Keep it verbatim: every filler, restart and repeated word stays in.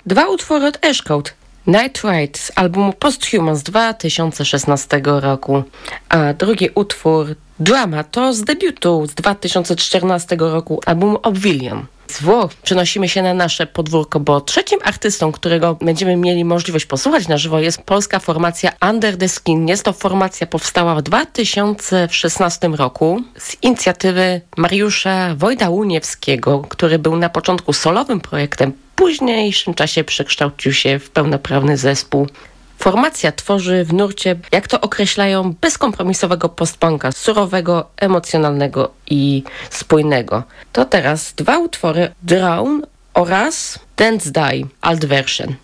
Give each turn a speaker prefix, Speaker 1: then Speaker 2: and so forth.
Speaker 1: dwa utwory od Ashcode. Night Ride z albumu Posthuman z dwa tysiące szesnastego roku, a drugi utwór Drama to z debiutu z dwa tysiące czternastego roku albumu Oblivion. Z Włoch przenosimy się na nasze podwórko, bo trzecim artystą, którego będziemy mieli możliwość posłuchać na żywo, jest polska formacja Under the Skin. Jest to formacja powstała w dwa tysiące szesnastym roku z inicjatywy Mariusza Wojda-Łuniewskiego, który był na początku solowym projektem, w późniejszym czasie przekształcił się w pełnoprawny zespół. Formacja tworzy w nurcie, jak to określają, bezkompromisowego postpunka, surowego, emocjonalnego i spójnego. To teraz dwa utwory, Drown oraz Dance Die, alt version.